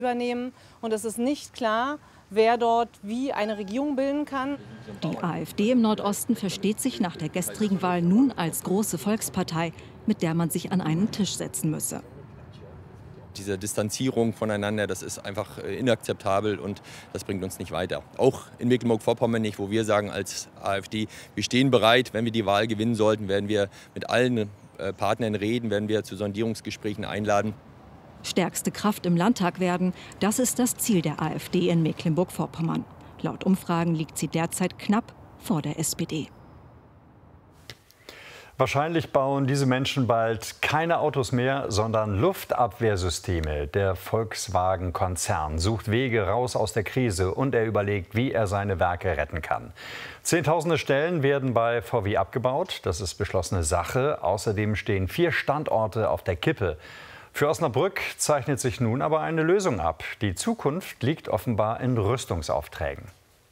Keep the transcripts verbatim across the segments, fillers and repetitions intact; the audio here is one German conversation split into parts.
übernehmen. Und es ist nicht klar, wer dort wie eine Regierung bilden kann. Die AfD im Nordosten versteht sich nach der gestrigen Wahl nun als große Volkspartei, mit der man sich an einen Tisch setzen müsse. Diese Distanzierung voneinander, das ist einfach inakzeptabel und das bringt uns nicht weiter. Auch in Mecklenburg-Vorpommern nicht, wo wir sagen als AfD, wir stehen bereit, wenn wir die Wahl gewinnen sollten, werden wir mit allen Partnern reden, werden wir zu Sondierungsgesprächen einladen. Stärkste Kraft im Landtag werden, das ist das Ziel der AfD in Mecklenburg-Vorpommern. Laut Umfragen liegt sie derzeit knapp vor der S P D. Wahrscheinlich bauen diese Menschen bald keine Autos mehr, sondern Luftabwehrsysteme. Der Volkswagen-Konzern sucht Wege raus aus der Krise und er überlegt, wie er seine Werke retten kann. Zehntausende Stellen werden bei V W abgebaut. Das ist beschlossene Sache. Außerdem stehen vier Standorte auf der Kippe. Für Osnabrück zeichnet sich nun aber eine Lösung ab. Die Zukunft liegt offenbar in Rüstungsaufträgen.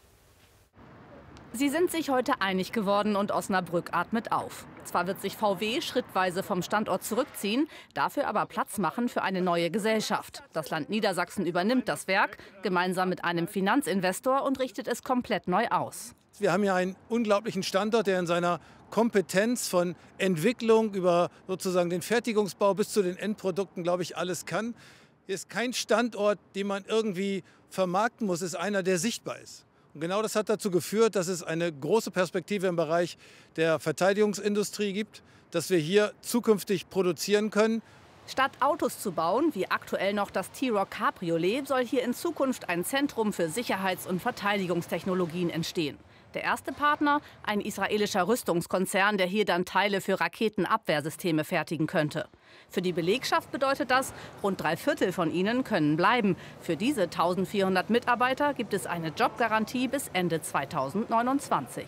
Sie sind sich heute einig geworden und Osnabrück atmet auf. Zwar wird sich V W schrittweise vom Standort zurückziehen, dafür aber Platz machen für eine neue Gesellschaft. Das Land Niedersachsen übernimmt das Werk gemeinsam mit einem Finanzinvestor und richtet es komplett neu aus. Wir haben hier einen unglaublichen Standort, der in seiner Kompetenz von Entwicklung über sozusagen den Fertigungsbau bis zu den Endprodukten, glaube ich, alles kann. Hier ist kein Standort, den man irgendwie vermarkten muss, es ist einer, der sichtbar ist. Und genau das hat dazu geführt, dass es eine große Perspektive im Bereich der Verteidigungsindustrie gibt, dass wir hier zukünftig produzieren können. Statt Autos zu bauen, wie aktuell noch das T-Roc Cabriolet, soll hier in Zukunft ein Zentrum für Sicherheits- und Verteidigungstechnologien entstehen. Der erste Partner, ein israelischer Rüstungskonzern, der hier dann Teile für Raketenabwehrsysteme fertigen könnte. Für die Belegschaft bedeutet das, rund drei Viertel von ihnen können bleiben. Für diese eintausendvierhundert Mitarbeiter gibt es eine Jobgarantie bis Ende zweitausendneunundzwanzig.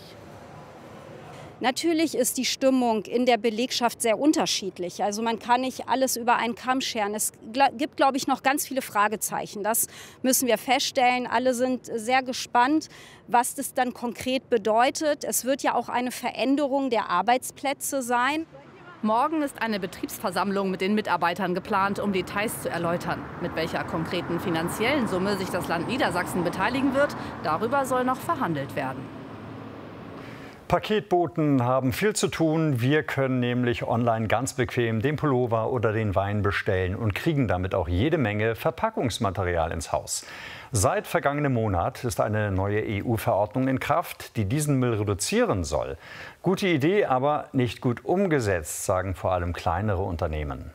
Natürlich ist die Stimmung in der Belegschaft sehr unterschiedlich. Also man kann nicht alles über einen Kamm scheren. Es gibt, glaube ich, noch ganz viele Fragezeichen. Das müssen wir feststellen. Alle sind sehr gespannt, was das dann konkret bedeutet. Es wird ja auch eine Veränderung der Arbeitsplätze sein. Morgen ist eine Betriebsversammlung mit den Mitarbeitern geplant, um Details zu erläutern. Mit welcher konkreten finanziellen Summe sich das Land Niedersachsen beteiligen wird, darüber soll noch verhandelt werden. Paketboten haben viel zu tun. Wir können nämlich online ganz bequem den Pullover oder den Wein bestellen und kriegen damit auch jede Menge Verpackungsmaterial ins Haus. Seit vergangenem Monat ist eine neue E U-Verordnung in Kraft, die diesen Müll reduzieren soll. Gute Idee, aber nicht gut umgesetzt, sagen vor allem kleinere Unternehmen.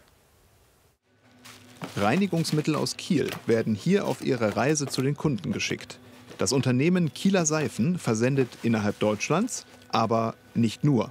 Reinigungsmittel aus Kiel werden hier auf ihre Reise zu den Kunden geschickt. Das Unternehmen Kieler Seifen versendet innerhalb Deutschlands, aber nicht nur.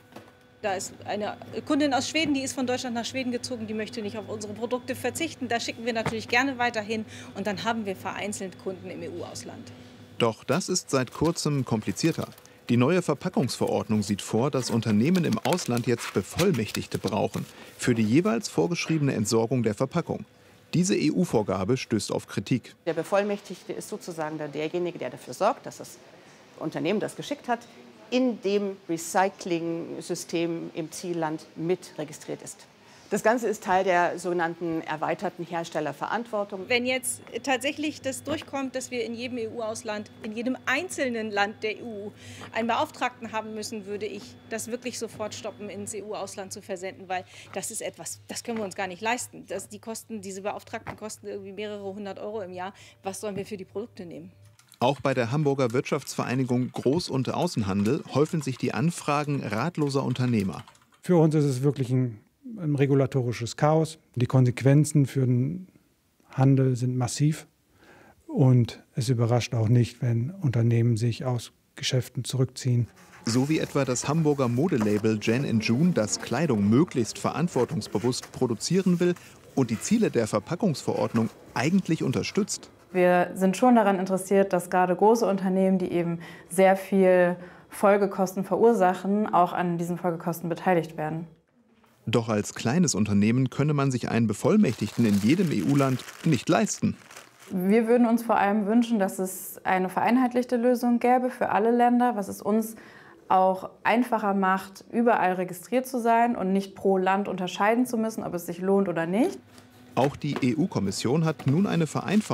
Da ist eine Kundin aus Schweden, die ist von Deutschland nach Schweden gezogen, die möchte nicht auf unsere Produkte verzichten. Da schicken wir natürlich gerne weiterhin und dann haben wir vereinzelt Kunden im E U-Ausland. Doch das ist seit kurzem komplizierter. Die neue Verpackungsverordnung sieht vor, dass Unternehmen im Ausland jetzt Bevollmächtigte brauchen für die jeweils vorgeschriebene Entsorgung der Verpackung. Diese E U-Vorgabe stößt auf Kritik. Der Bevollmächtigte ist sozusagen derjenige, der dafür sorgt, dass das Unternehmen, das geschickt hat, in dem Recycling-System im Zielland mit registriert ist. Das Ganze ist Teil der sogenannten erweiterten Herstellerverantwortung. Wenn jetzt tatsächlich das durchkommt, dass wir in jedem E U-Ausland, in jedem einzelnen Land der E U einen Beauftragten haben müssen, würde ich das wirklich sofort stoppen, ins E U-Ausland zu versenden, weil das ist etwas, das können wir uns gar nicht leisten. Das, die Kosten, diese Beauftragten kosten irgendwie mehrere hundert Euro im Jahr. Was sollen wir für die Produkte nehmen? Auch bei der Hamburger Wirtschaftsvereinigung Groß- und Außenhandel häufen sich die Anfragen ratloser Unternehmer. Für uns ist es wirklich ein, ein regulatorisches Chaos. Die Konsequenzen für den Handel sind massiv. Und es überrascht auch nicht, wenn Unternehmen sich aus Geschäften zurückziehen. So wie etwa das Hamburger Modelabel Jan and June, das Kleidung möglichst verantwortungsbewusst produzieren will und die Ziele der Verpackungsverordnung eigentlich unterstützt. Wir sind schon daran interessiert, dass gerade große Unternehmen, die eben sehr viel Folgekosten verursachen, auch an diesen Folgekosten beteiligt werden. Doch als kleines Unternehmen könne man sich einen Bevollmächtigten in jedem E U-Land nicht leisten. Wir würden uns vor allem wünschen, dass es eine vereinheitlichte Lösung gäbe für alle Länder, was es uns auch einfacher macht, überall registriert zu sein und nicht pro Land unterscheiden zu müssen, ob es sich lohnt oder nicht. Auch die E U-Kommission hat nun eine Vereinfachung